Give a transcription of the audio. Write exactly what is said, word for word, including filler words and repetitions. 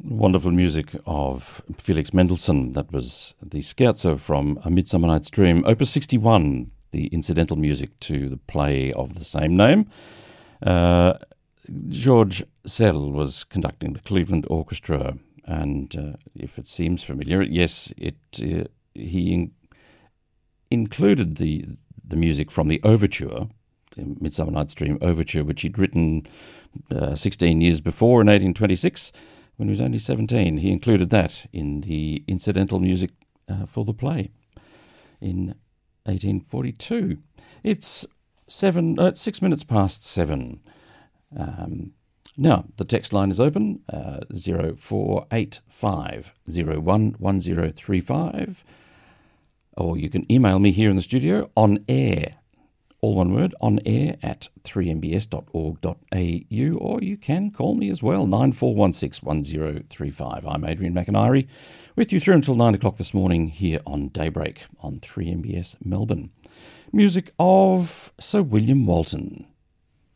Wonderful music of Felix Mendelssohn. That was the scherzo from A Midsummer Night's Dream, Opus sixty-one, the incidental music to the play of the same name. Uh, George Szell was conducting the Cleveland Orchestra, and uh, if it seems familiar, yes, it uh, he in- included the the music from the overture, the Midsummer Night's Dream overture, which he'd written uh, sixteen years before in eighteen twenty-six. When he was only seventeen, he included that in the incidental music uh, for the play in eighteen forty-two. It's seven, uh, six minutes past seven. Um, now, the text line is open, uh, zero four eight five zero one one zero three five, or you can email me here in the studio on air, all one word, on air at three m b s dot org dot a u, or you can call me as well, nine four one six one zero three five. I'm Adrian McIntyre, with you through until nine o'clock this morning here on Daybreak on three M B S Melbourne. Music of Sir William Walton.